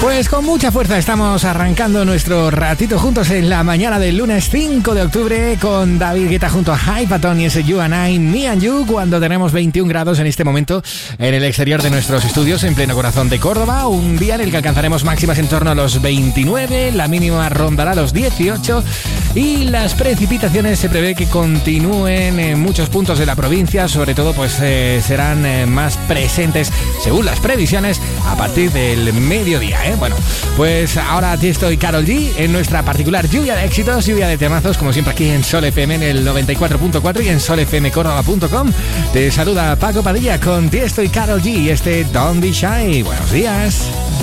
Pues con mucha fuerza estamos arrancando nuestro ratito juntos en la mañana del lunes 5 de octubre con David Guetta junto a Hypaton y ese You and I, Me and You, cuando tenemos 21 grados en este momento en el exterior de nuestros estudios en pleno corazón de Córdoba, un día en el que alcanzaremos máximas en torno a los 29, la mínima rondará los 18 y las precipitaciones se prevé que continúen en muchos puntos de la provincia, sobre todo pues serán más presentes según las previsiones a partir del mediodía, Bueno, pues ahora Tiesto y Karol G en nuestra particular lluvia de éxitos, lluvia de temazos, como siempre aquí en Sol FM en el 94.4 y en solfmcórdoba.com. Te saluda Paco Padilla con Tiesto y Karol G y este Don't Be Shy. Buenos días.